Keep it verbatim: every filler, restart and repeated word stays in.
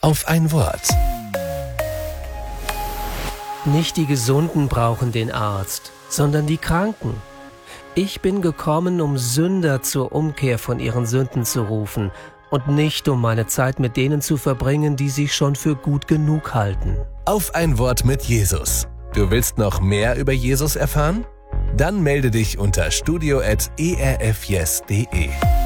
Auf ein Wort. Nicht die Gesunden brauchen den Arzt, sondern die Kranken. Ich bin gekommen, um Sünder zur Umkehr von ihren Sünden zu rufen und nicht, um meine Zeit mit denen zu verbringen, die sich schon für gut genug halten. Auf ein Wort mit Jesus. Du willst noch mehr über Jesus erfahren? Dann melde dich unter studio at e r f yes punkt de.